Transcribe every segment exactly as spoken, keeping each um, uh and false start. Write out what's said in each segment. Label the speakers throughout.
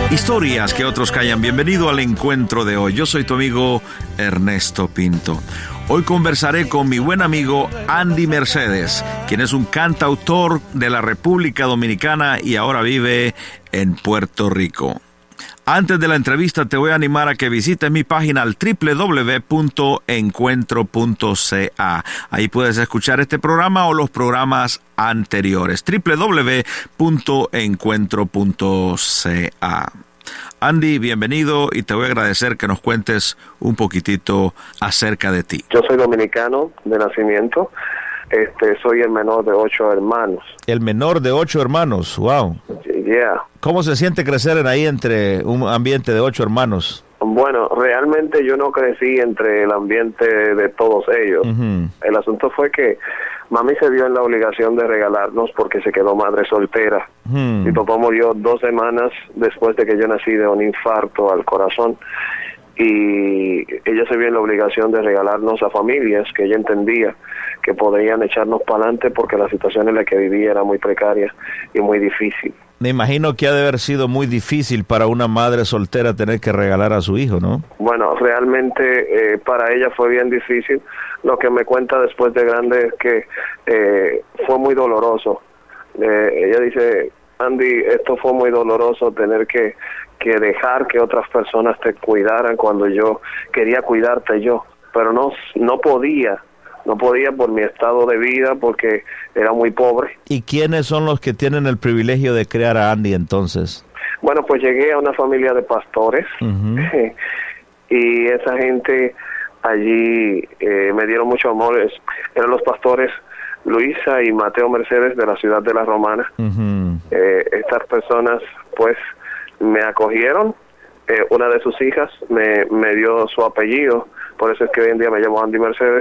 Speaker 1: Historias que otros callan. Bienvenido al encuentro de hoy. Yo soy tu amigo Ernesto Pinto. Hoy conversaré con mi buen amigo Andy Mercedes, quien es un cantautor de la República Dominicana y ahora vive en Puerto Rico. Antes de la entrevista te voy a animar a que visites mi página al doble u doble u doble u punto encuentro punto c a. Ahí puedes escuchar este programa o los programas anteriores. doble u doble u doble u punto encuentro punto c a. Andy, bienvenido y te voy a agradecer que nos cuentes un poquitito acerca de ti.
Speaker 2: Yo soy dominicano de nacimiento. Este, soy el menor de ocho hermanos.
Speaker 1: El menor de ocho hermanos, wow.
Speaker 2: Yeah.
Speaker 1: ¿Cómo se siente crecer en ahí entre un ambiente de ocho hermanos?
Speaker 2: Bueno, realmente yo no crecí entre el ambiente de todos ellos. Uh-huh. El asunto fue que mami se vio en la obligación de regalarnos porque se quedó madre soltera. Uh-huh. Mi papá murió dos semanas después de que yo nací de un infarto al corazón. Y ella se vio en la obligación de regalarnos a familias que ella entendía que podían echarnos para adelante porque la situación en la que vivía era muy precaria y muy difícil.
Speaker 1: Me imagino que ha de haber sido muy difícil para una madre soltera tener que regalar a su hijo, ¿no?
Speaker 2: Bueno, realmente eh, para ella fue bien difícil. Lo que me cuenta después de grande es que eh, fue muy doloroso. Eh, ella dice, Andy, esto fue muy doloroso tener que, que dejar que otras personas te cuidaran cuando yo quería cuidarte yo, pero no, no podía. No podía por mi estado de vida porque era muy pobre.
Speaker 1: ¿Y quiénes son los que tienen el privilegio de criar a Andy entonces?
Speaker 2: Bueno, pues llegué a una familia de pastores. Uh-huh. Y esa gente allí eh, me dieron mucho amor. Eran los pastores Luisa y Mateo Mercedes de la ciudad de La Romana. Uh-huh. Eh, estas personas pues me acogieron. Eh, una de sus hijas me, me dio su apellido. Por eso es que hoy en día me llamo Andy Mercedes.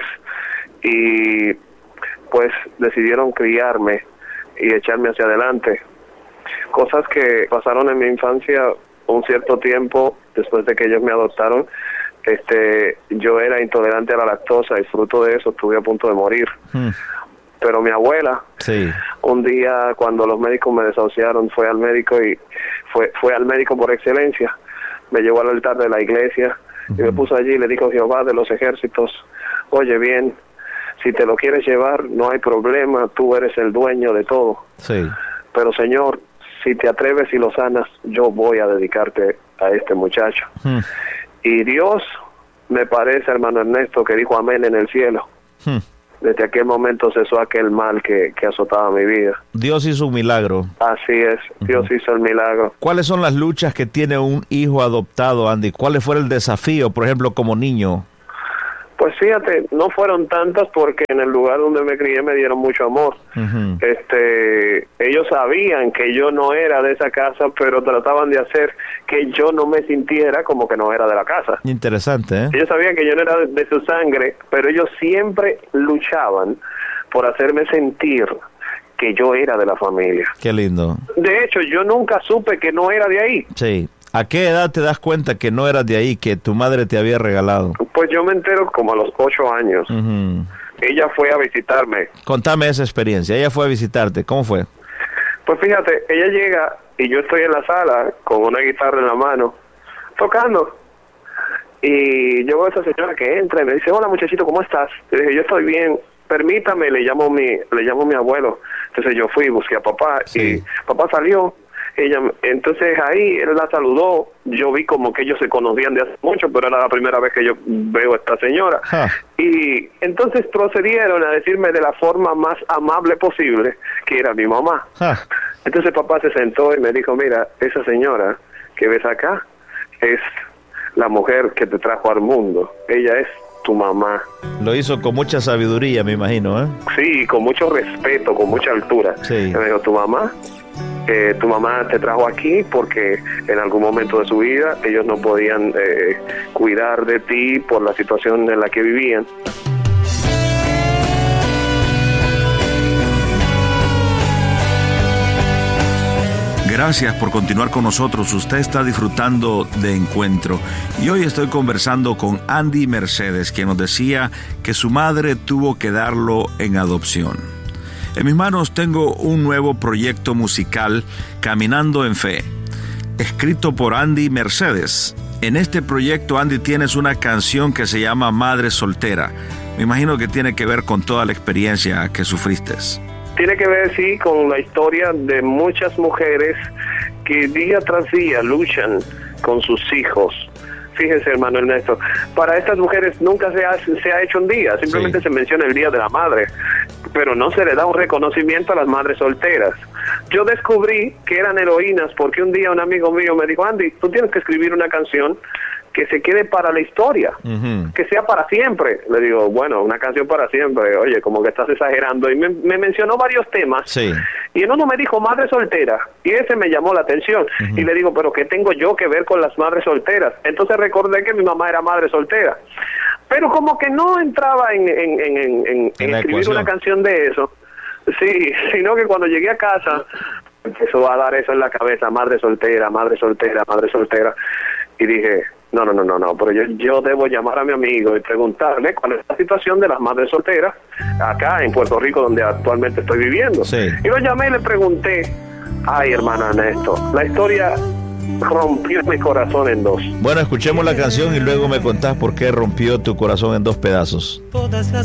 Speaker 2: Y pues decidieron criarme y echarme hacia adelante. Cosas que pasaron en mi infancia un cierto tiempo después de que ellos me adoptaron. Este, yo era intolerante a la lactosa y fruto de eso estuve a punto de morir. Hmm. Pero mi abuela, sí. Un día cuando los médicos me desahuciaron, fue al médico y fue fue al médico por excelencia. Me llevó al altar de la iglesia uh-huh. y me puso allí y le dijo, Jehová de los ejércitos, oye bien, si te lo quieres llevar, no hay problema, tú eres el dueño de todo. Sí. Pero Señor, si te atreves y lo sanas, yo voy a dedicarte a este muchacho. Hmm. Y Dios, me parece, hermano Ernesto, que dijo amén en el cielo. Hmm. Desde aquel momento cesó aquel mal que, que azotaba mi vida.
Speaker 1: Dios hizo un milagro.
Speaker 2: Así es, Dios uh-huh. hizo el milagro.
Speaker 1: ¿Cuáles son las luchas que tiene un hijo adoptado, Andy? ¿Cuál fue el desafío, por ejemplo, como niño?
Speaker 2: Pues fíjate, no fueron tantas porque en el lugar donde me crié me dieron mucho amor. Uh-huh. Este, ellos sabían que yo no era de esa casa, pero trataban de hacer que yo no me sintiera como que no era de la casa.
Speaker 1: Interesante, ¿eh?
Speaker 2: Ellos sabían que yo no era de, de su sangre, pero ellos siempre luchaban por hacerme sentir que yo era de la familia.
Speaker 1: Qué lindo.
Speaker 2: De hecho, yo nunca supe que no era de ahí.
Speaker 1: Sí. ¿A qué edad te das cuenta que no eras de ahí, que tu madre te había regalado?
Speaker 2: Pues yo me entero como a los ocho años. Uh-huh. Ella fue a visitarme.
Speaker 1: Contame esa experiencia. Ella fue a visitarte. ¿Cómo fue?
Speaker 2: Pues fíjate, ella llega y yo estoy en la sala con una guitarra en la mano, tocando. Y yo veo a esa señora que entra y me dice, hola muchachito, ¿cómo estás? Le dije, yo estoy bien. Permítame, le llamo mi, le llamo a mi abuelo. Entonces yo fui y busqué a papá. Sí. Y papá salió. Ella, entonces ahí él la saludó, yo vi como que ellos se conocían de hace mucho, pero era la primera vez que yo veo a esta señora. Ah. Y entonces procedieron a decirme de la forma más amable posible que era mi mamá. Ah. Entonces papá se sentó y me dijo, mira, esa señora que ves acá es la mujer que te trajo al mundo, ella es tu mamá.
Speaker 1: Lo hizo con mucha sabiduría, me imagino, ¿eh?
Speaker 2: Sí, con mucho respeto, con mucha altura. Sí. Me dijo, tu mamá Eh, tu mamá te trajo aquí porque en algún momento de su vida ellos no podían eh, cuidar de ti por la situación en la que vivían.
Speaker 1: Gracias por continuar con nosotros. Usted está disfrutando de Encuentro. Y hoy estoy conversando con Andy Mercedes, quien nos decía que su madre tuvo que darlo en adopción. En mis manos tengo un nuevo proyecto musical, Caminando en Fe. escrito por Andy Mercedes. En este proyecto, Andy, tienes una canción que se llama Madre Soltera. Me imagino que tiene que ver con toda la experiencia que sufriste.
Speaker 2: Tiene que ver, sí, con la historia de muchas mujeres que día tras día luchan con sus hijos. Fíjese, hermano Ernesto, para estas mujeres nunca se ha, se ha hecho un día, simplemente sí. Se menciona el Día de la Madre, pero no se le da un reconocimiento a las madres solteras. Yo descubrí que eran heroínas porque un día un amigo mío me dijo, Andy, tú tienes que escribir una canción que se quede para la historia, uh-huh. que sea para siempre. Le digo, bueno, una canción para siempre, oye, como que estás exagerando. Y me, me mencionó varios temas,
Speaker 1: sí.
Speaker 2: y en uno me dijo madre soltera, y ese me llamó la atención. Uh-huh. Y le digo, pero ¿qué tengo yo que ver con las madres solteras? Entonces recordé que mi mamá era madre soltera. Pero como que no entraba en, en, en, en, en, en escribir ecuación. Una canción de eso. Sí, sino que cuando llegué a casa, empezó a dar eso en la cabeza, madre soltera, madre soltera, madre soltera. Y dije, no, no, no, no, no, pero yo, yo debo llamar a mi amigo y preguntarle cuál es la situación de las madres solteras acá en Puerto Rico, donde actualmente estoy viviendo.
Speaker 1: Sí.
Speaker 2: Y lo llamé y le pregunté, ay, hermana Ernesto, la historia rompió mi corazón en dos.
Speaker 1: Bueno, escuchemos la canción y luego me contás por qué rompió tu corazón en dos pedazos.
Speaker 3: Todas las